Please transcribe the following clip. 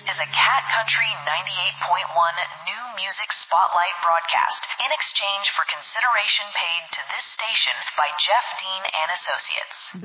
is a Cat Country 98.1 new music spotlight broadcast in exchange for consideration paid to this station by Jeff Dean and Associates.